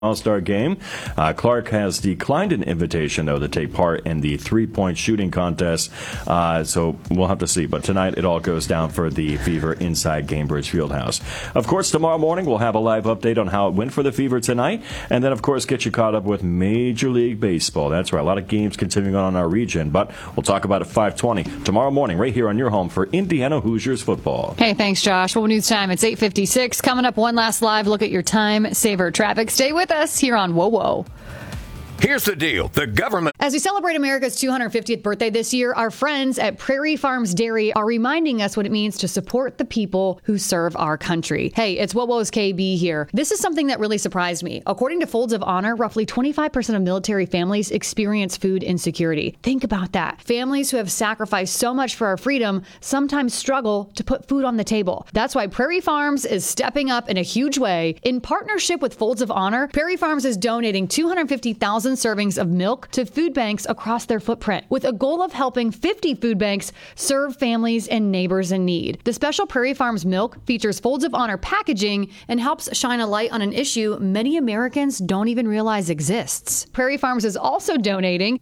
All-Star game. Clark has declined an invitation, though, to take part in the three-point shooting contest. So we'll have to see. But tonight, it all goes down for the Fever inside Gainbridge Fieldhouse. Of course, tomorrow morning, we'll have a live update on how it went for the Fever tonight. And then, of course, get you caught up with Major League Baseball. That's right. A lot of games continuing on in our region. But we'll talk about it at 5:20 tomorrow morning, right here on your home for Indiana Hoosiers football. Hey, thanks, Josh. Well, news time. It's 8:56. Coming up, one last live look at your time saver traffic. Stay with us here on Whoa Whoa. Here's the deal. The government... As we celebrate America's 250th birthday this year, our friends at Prairie Farms Dairy are reminding us what it means to support the people who serve our country. Hey, it's Whoa Whoa's KB here. This is something that really surprised me. According to Folds of Honor, roughly 25% of military families experience food insecurity. Think about that. Families who have sacrificed so much for our freedom sometimes struggle to put food on the table. That's why Prairie Farms is stepping up in a huge way. In partnership with Folds of Honor, Prairie Farms is donating 250,000 servings of milk to food banks across their footprint, with a goal of helping 50 food banks serve families and neighbors in need. The special Prairie Farms milk features Folds of Honor packaging and helps shine a light on an issue many Americans don't even realize exists. Prairie Farms is also donating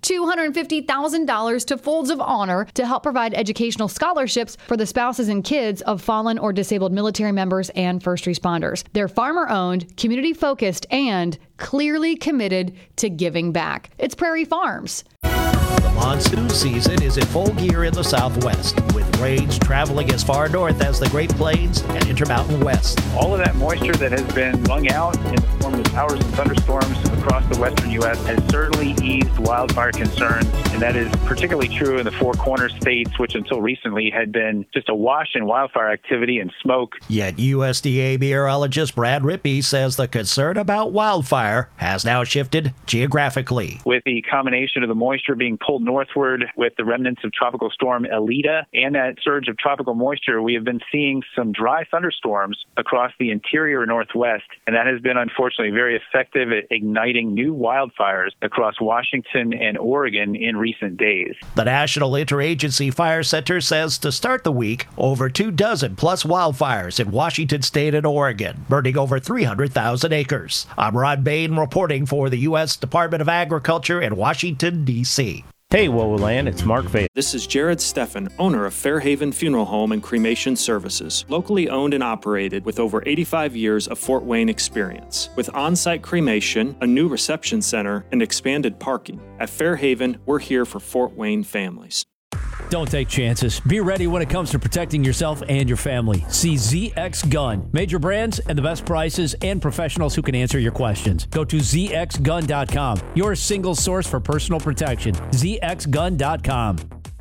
$250,000 to Folds of Honor to help provide educational scholarships for the spouses and kids of fallen or disabled military members and first responders. They're farmer-owned, community-focused, and clearly committed to giving back. It's Prairie Farms. The monsoon season is in full gear in the Southwest, with rains traveling as far north as the Great Plains and Intermountain West. All of that moisture that has been wrung out in the form of showers and thunderstorms across the western U.S. has certainly eased wildfire concerns, and that is particularly true in the Four Corners states, which until recently had been just awash in wildfire activity and smoke. Yet USDA meteorologist Brad Rippey says the concern about wildfire has now shifted geographically. With the combination of the moisture being pulled northward with the remnants of Tropical Storm Elita and that surge of tropical moisture, we have been seeing some dry thunderstorms across the interior Northwest, and that has been unfortunately very effective at igniting new wildfires across Washington and Oregon in recent days. The National Interagency Fire Center says to start the week, over 24 plus wildfires in Washington State and Oregon, burning over 300,000 acres. I'm Ron Bain reporting for the U.S. Department of Agriculture in Washington, D.C. Hey, Wowoland, it's Mark Faye. This is Jared Steffen, owner of Fairhaven Funeral Home and Cremation Services, locally owned and operated with over 85 years of Fort Wayne experience. With on-site cremation, a new reception center, and expanded parking, at Fairhaven, we're here for Fort Wayne families. Don't take chances. Be ready when it comes to protecting yourself and your family. See ZX Gun. Major brands and the best prices and professionals who can answer your questions. Go to zxgun.com. Your single source for personal protection. zxgun.com.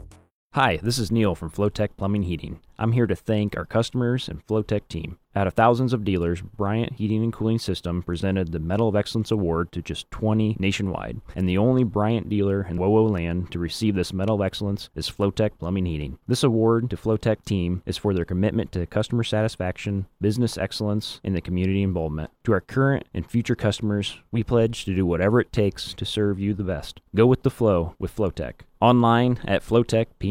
Hi, this is Neil from Flowtech Plumbing Heating. I'm here to thank our customers and Flowtech team. Out of thousands of dealers, Bryant Heating and Cooling System presented the Medal of Excellence Award to just 20 nationwide. And the only Bryant dealer in Wowoland to receive this Medal of Excellence is Flowtech Plumbing Heating. This award to Flowtech team is for their commitment to customer satisfaction, business excellence, and the community involvement. To our current and future customers, we pledge to do whatever it takes to serve you the best. Go with the flow with Flowtech. Online at flowtech.com.